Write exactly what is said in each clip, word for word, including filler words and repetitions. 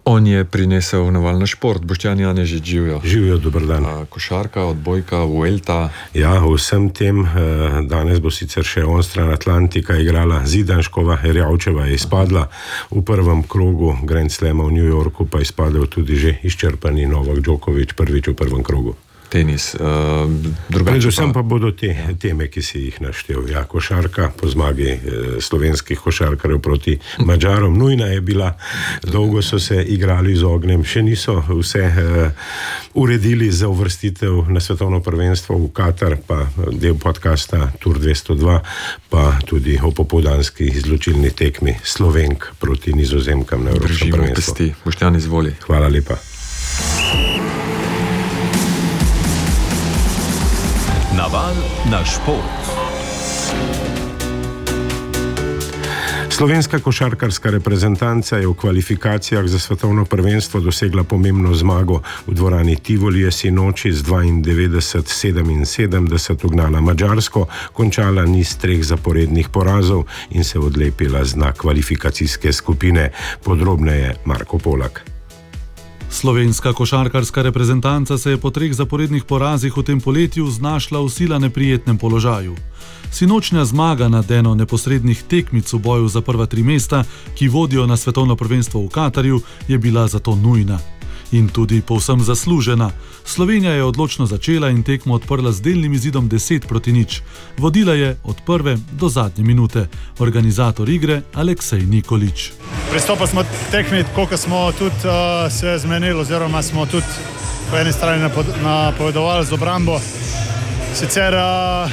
On je prinesel navalno šport. Boštjan Janežič, živijo. Živijo, dober dan. A, košarka, odbojka, Vuelta. Ja, vsem tem. Danes bo sicer še onstran Atlantika igrala Zidanškova, Erjavčeva je izpadla v prvem krogu Grand Slama v New Yorku, pa je izpadel tudi že izčrpani Novak Djokovic prvič v prvem krogu. Tenis. Uh, Predvsem pa, pa bodo te ja. teme, ki si jih naštel. Ja, košarka po zmagi eh, slovenskih košarkarjev proti Madžarom. Nujna je bila, dolgo so se igrali z ognjem, še niso vse eh, uredili za uvrstitev na svetovno prvenstvo v Katar, pa del podcasta Tour dvesto dva, pa tudi o popoldanski izločilni tekmi Slovenk proti Nizozemkam na Evropskem prvenstvu. Držimo pesti. Boštjan, izvoli. Hvala lepa. Naval na šport. Slovenska košarkarska reprezentanca je v kvalifikacijah za svetovno prvenstvo dosegla pomembno zmago. V dvorani Tivoli je sinoči z dvaindevetdeset sedeminsedemdeset ugnala Madžarsko, končala niz treh zaporednih porazov in se odlepila z dna kvalifikacijske skupine. Podrobneje Marko Polak. Slovenska košarkarska reprezentanca se je po treh zaporednih porazih v tem poletju znašla v sila neprijetnem položaju. Sinočnja zmaga nad eno neposrednih tekmic v boju za prva tri mesta, ki vodijo na svetovno prvenstvo v Katarju, je bila zato nujna. In tudi povsem zaslužena. Slovenija je odločno začela in tekmo odprla z delnim izidom deset proti nič. Vodila je od prve do zadnje minute. Organizator igre Aleksej Nikolič. Pristopili smo tekmi, koliko smo tudi uh, se zmenili, oziroma smo tudi po eni strani napovedovali z obrambo. Sicer uh,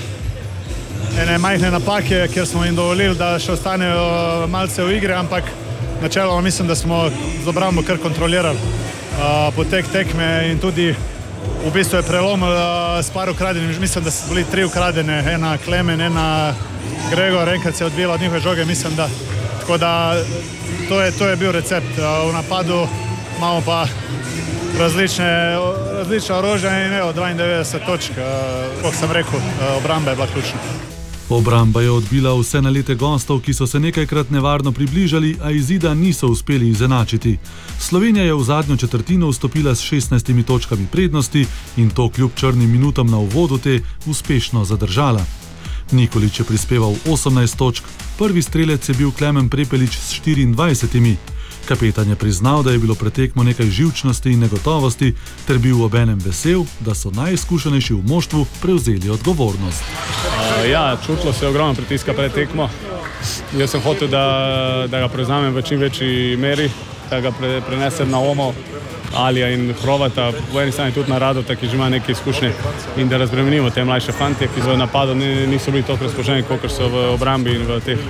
ene majhne napake, kjer smo jim dovolili, da še ostanejo malce v igri, ampak načeloma mislim, da smo z obrambo kar kontrolirali Uh, potek tekme in tudi v bistvu je prelomil uh, s par ukradenih. Mislim, da so bili tri ukradene, ena Klemen, ena Gregor, enkrat se je odbila od njihove žoge, mislim, da tako da to je, to je bil recept. Uh, v napadu imamo pa različne, različne orožja in evo, dvaindevetdeset točk, uh, kot sem rekel, uh, obramba je bila ključna. Obramba je odbila vse nalete gostov, ki so se nekajkrat nevarno približali, a izida niso uspeli izenačiti. Slovenija je v zadnjo četrtino vstopila s šestnajstimi točkami prednosti in to kljub črnim minutam na uvodu te uspešno zadržala. Nikolič je prispeval osemnajst točk, prvi strelec je bil Klemen Prepelič s štiriindvajsetimi. Kapetan je priznal, da je bilo pred tekmo nekaj živčnosti in negotovosti, ter bil obenem vesel, da so najizkušenejši v moštvu prevzeli odgovornost. Uh, ja, čutilo se je ogromno pritiska pred tekmo. Jaz sem hotel, da, da ga prevzamem v čim večji meri, da ga pre, prenesem na Omo, Alija in Hrovata, v eni strani tudi na Radota, ki že ima neke izkušnje, in da razbremenimo te mlajše fantje, ki v napadu niso bili toliko razpoloženi, kot so v obrambi in v teh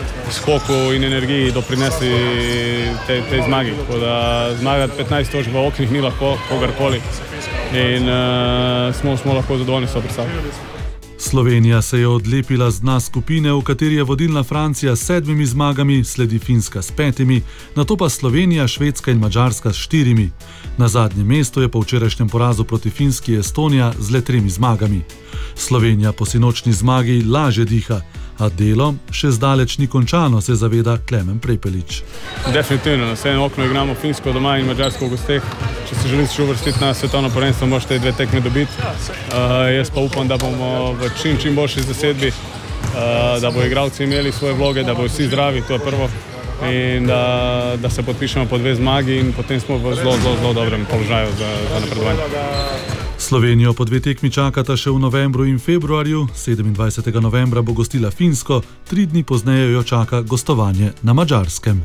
skoku in energiji doprinesli tej te zmagi. Tako da zmagati petnajst točk v oknih ni lahko kogarkoli in uh, smo, smo lahko zadovoljni s to predstavo. Slovenija se je odlepila z dna skupine, v kateri je vodilna Francija s sedmimi zmagami, sledi Finska s petimi, nato pa Slovenija, Švedska in Madžarska s štirimi. Na zadnjem mestu je po včerajšnjem porazu proti Finski Estonija z le tremi zmagami. Slovenija po sinočni zmagi lažje diha, a delo še zdaleč ni končano, se zaveda Klemen Prepelič. Definitivno, na vse okno igramo Finsko doma in Madžarsko v gosteh. Če se želiš uvrstiti na svetovno prvenstvo, moraš te dve tekme dobiti. Uh, jaz pa upam, da bomo v čim, čim boljši zasedbi, uh, da bo igralci imeli svoje vloge, da bo vsi zdravi, to je prvo, in da, da se podpišemo po dve zmagi in potem smo v zelo, zelo, zelo dobrem položaju za, za napredovanje. Slovenijo po dve tekmi čakata še v novembru in februarju, sedemindvajsetega novembra bo gostila Finsko, tri dni pozneje jo čaka gostovanje na Madžarskem.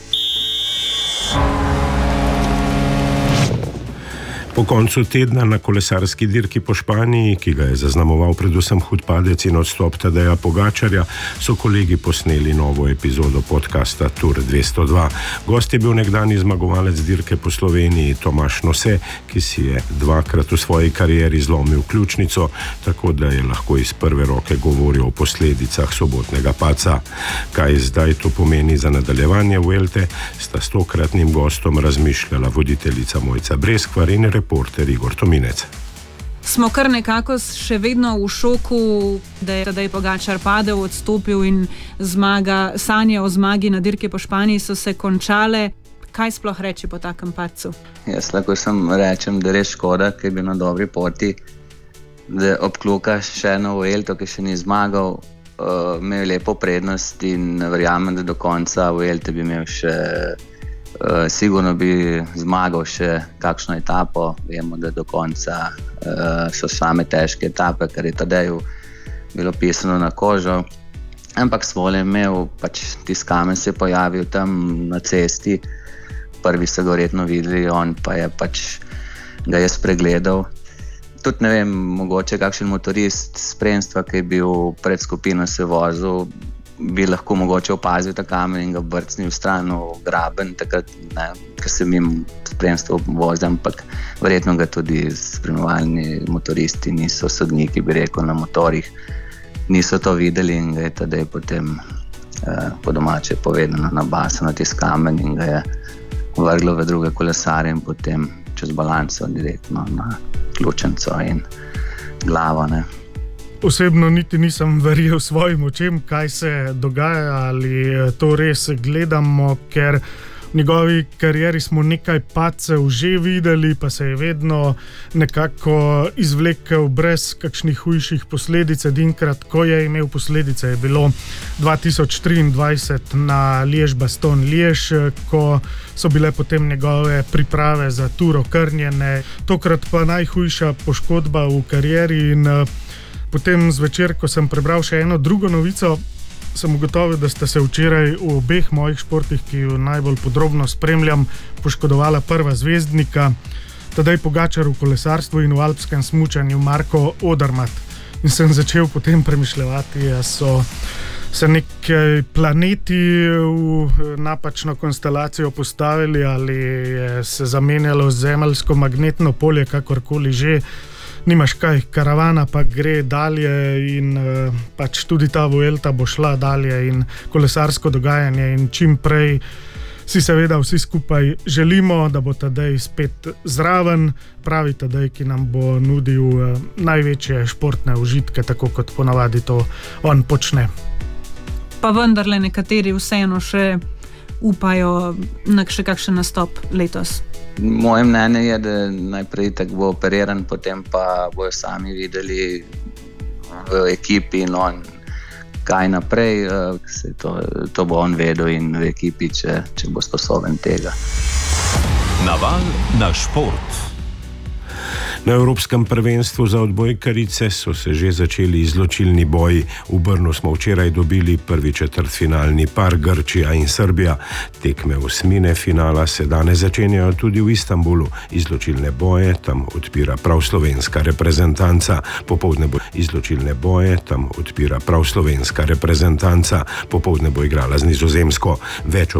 Po koncu tedna na kolesarski dirki po Španiji, ki ga je zaznamoval predvsem hud padec in odstop Tadeja Pogačarja, so kolegi posneli novo epizodo podcasta Tour dvesto dva. Gost je bil nekdanji zmagovalec dirke po Sloveniji Tomaš Nose, ki si je dvakrat v svoji karieri zlomil ključnico, tako da je lahko iz prve roke govoril o posledicah sobotnega padca. Kaj zdaj to pomeni za nadaljevanje Vuelte, sta s tokratnim gostom razmišljala voditeljica Mojca Breskvar in reporter Igor Tominec. Smo kar nekako še vedno v šoku, da je Tadej Pogačar padel, odstopil in zmaga, sanje o zmagi na dirki po Španiji so se končale. kaj sploh reči po takem padcu? Jaz lahko samo rečem, da je res škoda, ker je bil na dobri poti, da obkluka še eno Vuelto, ki še ni zmagal, uh, imel lepo prednost in verjamem, da do konca Vuelte bi imel še, uh, sigurno bi zmagal še kakšno etapo. Vemo, da do konca uh, so same težke etape, kar je Tadeju bilo pisano na kožo. Ampak svole je imel, pač tisti kamen se je pojavil tam na cesti, prvi so ga verjetno videli, on pa je pač ga je spregledal. Tudi ne vem, mogoče kakšen motorist spremstva, ki je bil pred skupino se vozil, bi lahko mogoče opazil ta kamen in ga brcnil v stran v graben, takrat, ne, ker se mimo spremstva vozi, ampak verjetno ga tudi spremljevalni motoristi niso, sodniki bi rekel, na motorjih niso to videli in ga je Tadej potem eh, po domače povedano nabasal na tisti kamen in ga je vrglo v druge kolesarje in potem čez balanco direktno na ključnico in glavo. Ne. Osebno niti nisem verjel svojim očem, kaj se dogaja ali to res gledamo, ker v njegovi karieri smo nekaj padcev že videli, pa se je vedno nekako izvlekel brez kakšnih hujših posledic. Edinkrat, ko je imel posledice, je bilo dva tisoč triindvajset na Liège-Bastogne-Liège, ko so bile potem njegove priprave za Tour okrnjene. Tokrat pa najhujša poškodba v karieri in potem zvečer, ko sem prebral še eno drugo novico, sem ugotovil, da sta se včeraj v obeh mojih športih, ki jo najbolj podrobno spremljam, poškodovala prva zvezdnika, Tadej Pogačar v kolesarstvu in v alpskem smučanju Marko Odermatt. In sem začel potem premišljati, da so se neki planeti v napačno konstelacijo postavili ali je se zamenjalo zemeljsko magnetno polje, kakorkoli že. Nimaš kaj, karavana pa gre dalje in uh, pač tudi ta Vuelta bo šla dalje in kolesarsko dogajanje in čim prej si seveda vsi skupaj želimo, da bo Tadej spet zraven, pravi Tadej, ki nam bo nudil uh, največje športne užitke, tako kot ponavadi to on počne. Pa vendarle nekateri vseeno še upajo na še kakšen nastop letos. Moje mnenje je, da najprej tako bo operiran, potem pa bojo sami videli v ekipi in on kaj naprej, se to, to bo on vedel in v ekipi, če, če bo sposoben tega. Naval na šport. Na Evropskem prvenstvu za odbojkarice so se že začeli izločilni boji. V Brnu smo včeraj dobili prvi četrtfinalni par Grčija in Srbija. Tekme osmine finala se danes začenjajo tudi v Istanbulu. Izločilne boje tam odpira prav slovenska reprezentanca. Popoldne bo izločilne boje tam odpira prav slovenska reprezentanca. Popoldne bo igrala z Nizozemsko. Več o